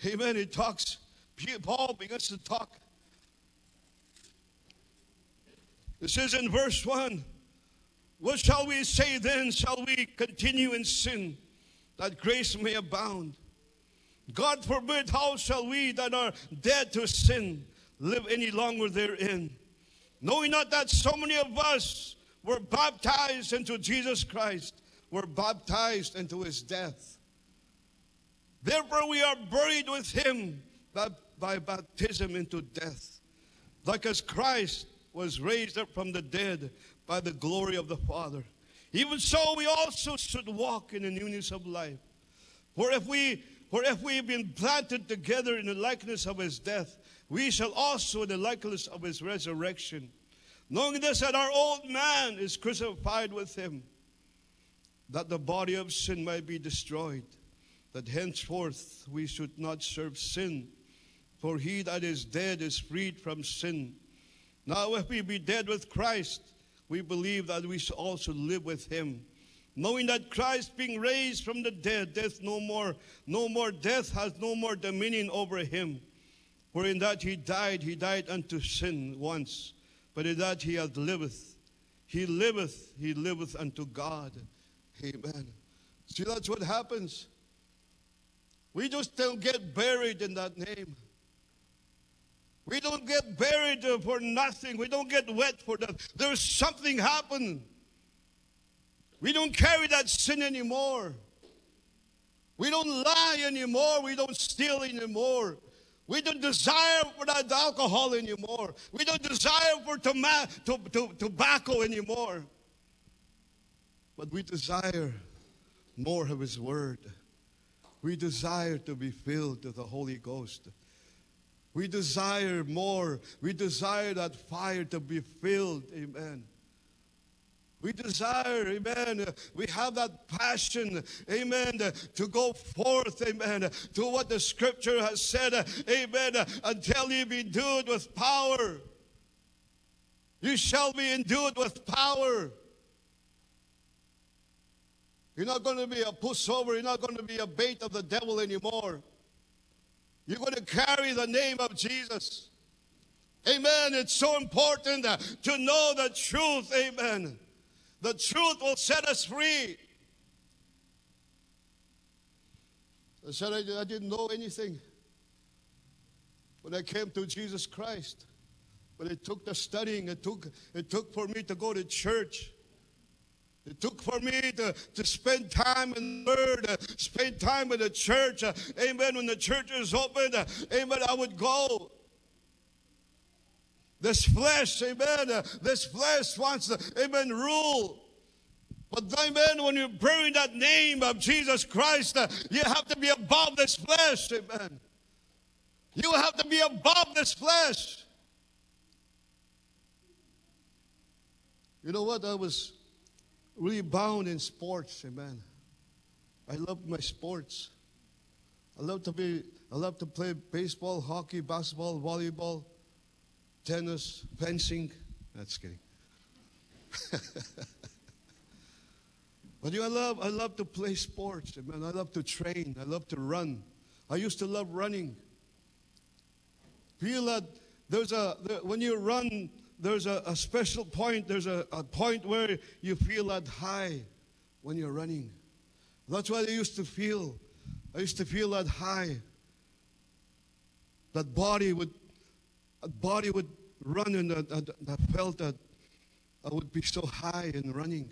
Amen. Paul begins to talk. It says in verse 1, what shall we say then? Shall we continue in sin, that grace may abound? God forbid, how shall we that are dead to sin live any longer therein? Knowing not that so many of us were baptized into Jesus Christ, were baptized into his death. Therefore we are buried with him by baptism into death, like as Christ was raised up from the dead by the glory of the Father. Even so we also should walk in the newness of life. For if we have been planted together in the likeness of his death, we shall also in the likeness of his resurrection. Knowing this, that our old man is crucified with him, that the body of sin might be destroyed, that henceforth we should not serve sin. For he that is dead is freed from sin. Now if we be dead with Christ, we believe that we shall also live with him. Knowing that Christ being raised from the dead, death death has no more dominion over him. For in that he died unto sin once. But in that he liveth unto God. Amen. See, that's what happens. We just don't get buried in that name. We don't get buried for nothing. We don't get wet for that. There's something happen. We don't carry that sin anymore. We don't lie anymore. We don't steal anymore. We don't desire for that alcohol anymore. We don't desire for tobacco anymore. But we desire more of his word. We desire to be filled with the Holy Ghost. We desire more. We desire that fire to be filled. Amen. We desire, amen, we have that passion, amen, to go forth, amen, to what the scripture has said, amen, until you be endued with power. You shall be endued with power. You're not going to be a pushover. You're not going to be a bait of the devil anymore. You're going to carry the name of Jesus. Amen. It's so important to know the truth. Amen. The truth will set us free. I said I didn't know anything when I came to Jesus Christ. But it took the studying. It took for me to go to church. It took for me to spend time in the Word, spend time in the church. Amen. When the church is open, amen, I would go. This flesh, amen, this flesh wants to, amen, rule. But, amen, when you bury that name of Jesus Christ, you have to be above this flesh, amen. You have to be above this flesh. You know what? I was really bound in sports, amen. I love my sports. I love to play baseball, hockey, basketball, volleyball, tennis, fencing. That's kidding. But I love to play sports, amen. I love to train. I love to run. I used to love running. Feel that when you run, there's a special point. There's a point where you feel that high when you're running. That's what I used to feel. I used to feel that high. That body would run, and I felt that I would be so high in running.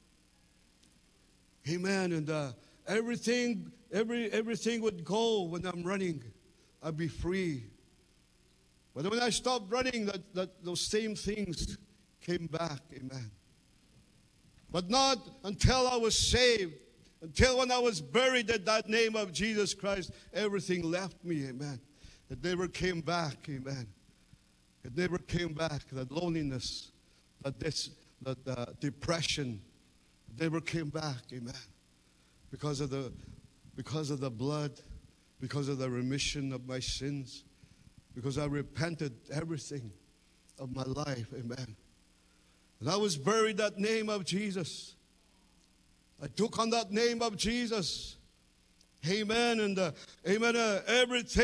Amen. And everything would go when I'm running. I'd be free. But when I stopped running, those same things came back. Amen. But not until I was saved. Until when I was buried in that name of Jesus Christ, everything left me. Amen. It never came back. Amen. It never came back. That loneliness, that depression, it never came back. Amen. Because of the blood, because of the remission of my sins. Because I repented everything of my life. Amen. And I was buried in that name of Jesus. I took on that name of Jesus. Amen. And amen. Everything.